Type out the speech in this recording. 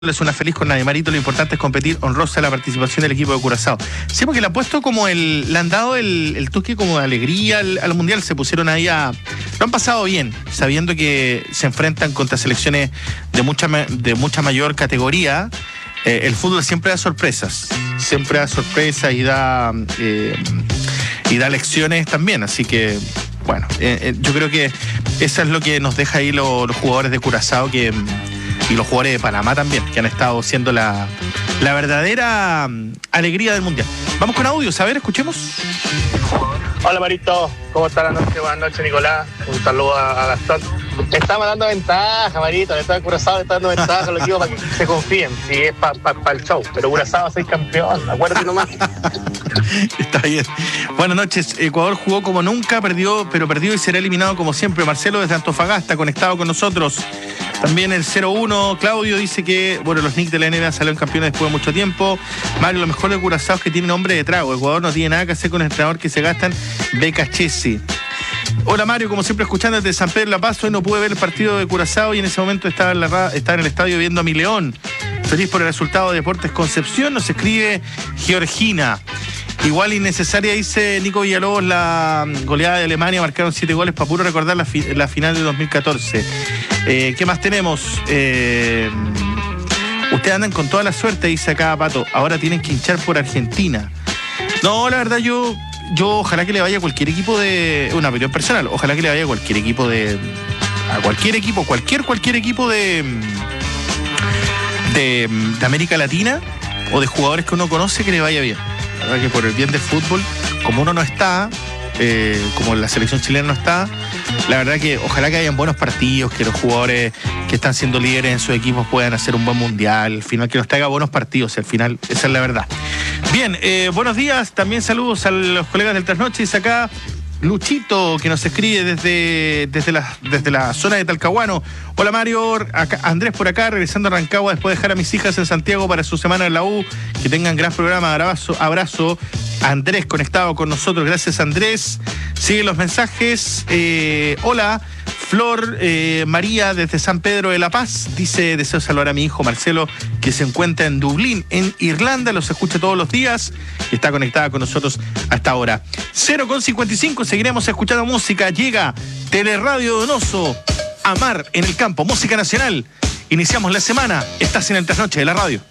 Es una feliz con Nadie Marito, lo importante es competir honrosa la participación del equipo de Curazao. Sí, porque le ha puesto como le han dado el toque como de alegría al Mundial, se pusieron ahí lo han pasado bien, sabiendo que se enfrentan contra selecciones de mucha mayor categoría. El fútbol siempre da sorpresas y da lecciones también, así que bueno, yo creo que eso es lo que nos deja ahí los jugadores de Curazao y los jugadores de Panamá también, que han estado siendo la verdadera alegría del Mundial. Vamos con audios, a ver, escuchemos. Hola Marito, ¿cómo está la noche? Buenas noches, Nicolás. Un saludo a Gastón. Estamos dando ventaja, Marito, le está Curazao, le está dando ventaja a los equipos para que se confíen, si es para el show. Pero Curazao va a ser campeón, acuérdate nomás. Está bien. Buenas noches. Ecuador jugó como nunca, perdió y será eliminado como siempre. Marcelo desde Antofagasta, conectado con nosotros. También el 0-1, Claudio dice que, bueno, los Knicks de la NBA salieron campeones después de mucho tiempo. Mario, lo mejor de Curazao es que tiene nombre de trago. Ecuador no tiene nada que hacer con el entrenador que se gastan becas Chessy. Hola Mario, como siempre escuchando desde San Pedro La Paz. Hoy no pude ver el partido de Curazao y en ese momento estaba en el estadio viendo a mi León. Feliz por el resultado de Deportes Concepción, nos escribe Georgina. Igual innecesaria, dice Nico Villalobos, la goleada de Alemania, marcaron 7 goles para puro recordar la final de 2014. ¿Qué más tenemos? Ustedes andan con toda la suerte, dice acá Pato, ahora tienen que hinchar por Argentina. No, la verdad yo ojalá que le vaya a cualquier equipo una opinión personal, ojalá que le vaya a cualquier equipo cualquier equipo de América Latina o de jugadores que uno conoce, que le vaya bien. La verdad que por el bien del fútbol, como uno no está, como la selección chilena no está, la verdad que ojalá que hayan buenos partidos, que los jugadores que están siendo líderes en sus equipos puedan hacer un buen mundial, al final que nos traiga buenos partidos, al final esa es la verdad. Bien, buenos días, también saludos a los colegas del Trasnoche, acá Luchito, que nos escribe desde la zona de Talcahuano. Hola Mario, Andrés por acá, regresando a Rancagua después de dejar a mis hijas en Santiago para su semana en la U. Que tengan gran programa, abrazo. Andrés conectado con nosotros, gracias Andrés. Siguen los mensajes. Hola, Flor María desde San Pedro de la Paz. Dice, deseo saludar a mi hijo Marcelo, que se encuentra en Dublín, en Irlanda. Los escucha todos los días y está conectada con nosotros hasta ahora. 0:55, seguiremos escuchando música. Llega Teleradio Donoso, Amar en el Campo, música nacional. Iniciamos la semana. Estás en el Trasnoche de la radio.